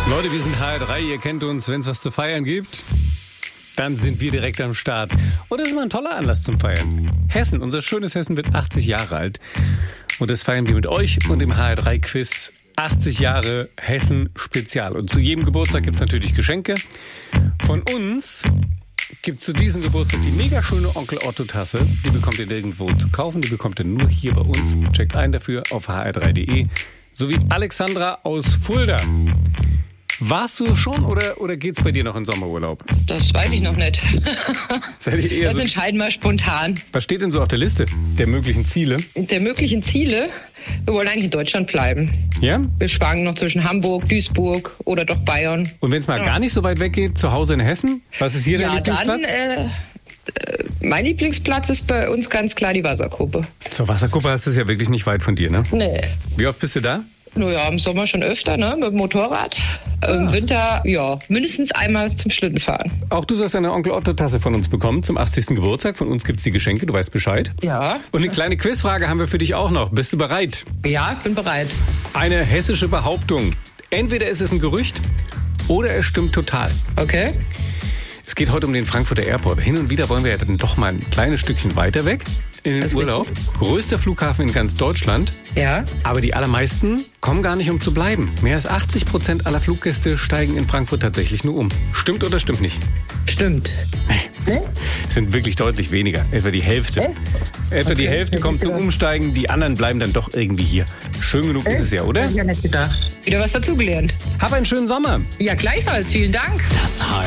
Leute, wir sind HR3, ihr kennt uns, wenn es was zu feiern gibt, dann sind wir direkt am Start. Und das ist mal ein toller Anlass zum Feiern. Hessen, unser schönes Hessen wird 80 Jahre alt. Und das feiern wir mit euch und dem HR3-Quiz 80 Jahre Hessen Spezial. Und zu jedem Geburtstag gibt's natürlich Geschenke. Von uns gibt's zu diesem Geburtstag die mega schöne Onkel Otto Tasse. Die bekommt ihr nirgendwo zu kaufen, die bekommt ihr nur hier bei uns. Checkt ein dafür auf hr3.de. Sowie Alexandra aus Fulda. Warst du schon oder geht's bei dir noch in Sommerurlaub? Das weiß ich noch nicht. Seid ihr eher Das so, entscheiden wir spontan. was steht denn so auf der Liste der möglichen Ziele? Der möglichen Ziele, wir wollen eigentlich in Deutschland bleiben. Ja? Wir schwanken noch zwischen Hamburg, Duisburg oder doch Bayern. Und wenn es mal gar nicht so weit weg geht, zu Hause in Hessen? Was ist hier dein Ja, Lieblingsplatz? dann, mein Lieblingsplatz ist bei uns ganz klar die Wasserkuppe. Zur Wasserkuppe hast du es ja wirklich nicht weit von dir, ne? Nee. Wie oft bist du da? Naja, im Sommer schon öfter, ne, mit dem Motorrad. Im Winter, ja, mindestens einmal zum Schlittenfahren. Auch du sollst eine Onkel Otto Tasse von uns bekommen zum 80. Geburtstag. Von uns gibt's die Geschenke, du weißt Bescheid. Ja. Und eine kleine Quizfrage haben wir für dich auch noch. Bist du bereit? Ja, ich bin bereit. Eine hessische Behauptung. Entweder ist es ein Gerücht oder es stimmt total. Okay. Es geht heute um den Frankfurter Airport. Hin und wieder wollen wir ja dann doch mal ein kleines Stückchen weiter weg in den Das Urlaub. Größter Flughafen in ganz Deutschland. Ja. Aber die allermeisten kommen gar nicht, um zu bleiben. Mehr als 80% aller Fluggäste steigen in Frankfurt tatsächlich nur um. Stimmt oder stimmt nicht? Stimmt. Ne? Es sind wirklich deutlich weniger. Etwa die Hälfte. Etwa die Hälfte kommt zum Umsteigen. Die anderen bleiben dann doch irgendwie hier. Schön genug ist es ja, oder? Hab ich ja nicht gedacht. Wieder was dazugelernt. Hab einen schönen Sommer. Ja, gleichfalls. Vielen Dank. Das HR